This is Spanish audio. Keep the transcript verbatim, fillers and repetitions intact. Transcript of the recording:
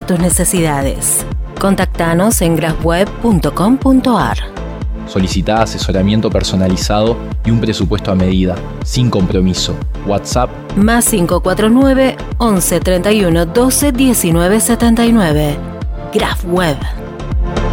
tus necesidades. Contactanos en grafweb punto com punto ar. Solicitá asesoramiento personalizado y un presupuesto a medida, sin compromiso. WhatsApp más cinco cuatro nueve, once, treinta y uno, doce, diecinueve, setenta y nueve. Grafweb.